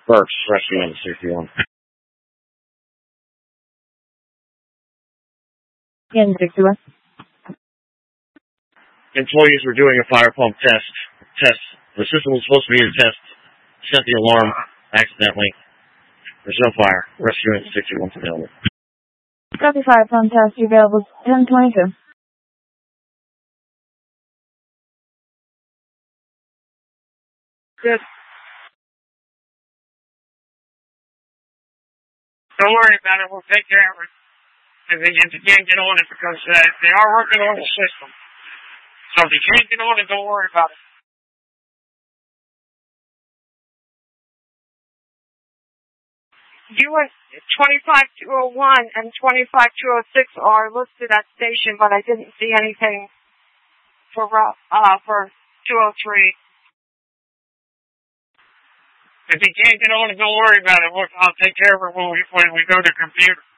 Burks, rescue unit 61. In 61. Employees were doing a fire pump test. The system was supposed to be a test. Sent the alarm accidentally. There's no fire. Rescue unit 61's available. Copy, fire pump test available 1022. Good. Don't worry about it. We'll take care of it. If you can't get on it, because they are working on the system. So if you can't get on it, don't worry about it. US 25201 and 25206 are listed at station, but I didn't see anything for 203. If you can't get on it, don't worry about it. I'll take care of it when we go to computer.